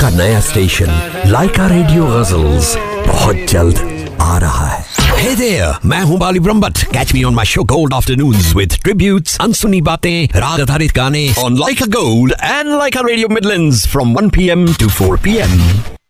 आपका नया स्टेशन लाइका रेडियो गजल्स बहुत जल्द आ रहा है। Hey there, मैं हूँ बाली Brahmbhatt. Catch me on my show Gold Afternoons with tributes, अनसुनी बातें, राग आधारित गाने on Laika Gold and Laika Radio Midlands from 1 p.m. to 4 p.m.